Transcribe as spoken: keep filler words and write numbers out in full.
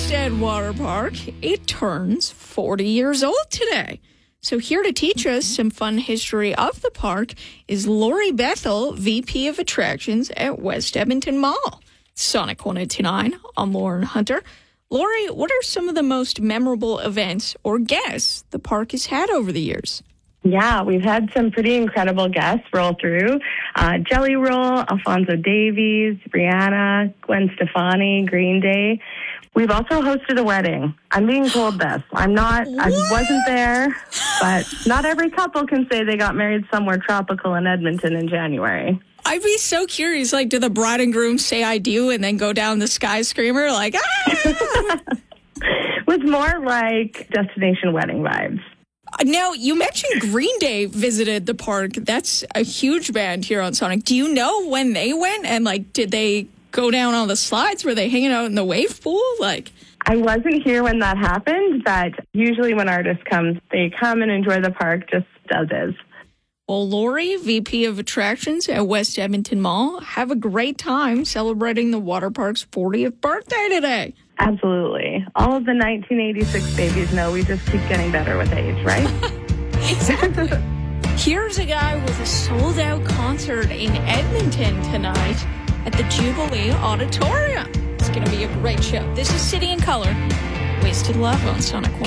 West End Water Park, it turns forty years old today. So here to teach us some fun history of the park is Lori Bethel, V P of Attractions at West Edmonton Mall. Sonic one oh two nine, I'm Lauren Hunter. Lori, what are some of the most memorable events or guests the park has had over the years? Yeah, we've had some pretty incredible guests roll through. Uh, Jelly Roll, Alfonso Davies, Rihanna, Gwen Stefani, Green Day. We've also hosted a wedding. I'm being told this. I'm not, I wasn't there, but not every couple can say they got married somewhere tropical in Edmonton in January. I'd be so curious, like, do the bride and groom say I do and then go down the skyscraper like, ah? It was more like destination wedding vibes. Now, you mentioned Green Day visited the park. That's a huge band here on Sonic. Do you know when they went? And, like, did they go down on the slides? Were they hanging out in the wave pool? Like, I wasn't here when that happened, but usually when artists come, they come and enjoy the park just as is. Well, Lori, V P of Attractions at West Edmonton Mall, have a great time celebrating the water park's fortieth birthday today. Absolutely. All of the nineteen eighty-six babies know we just keep getting better with age, right? Exactly. Here's a guy with a sold-out concert in Edmonton tonight at the Jubilee Auditorium. It's going to be a great show. This is City and Color. Wasted Love on Sonic one.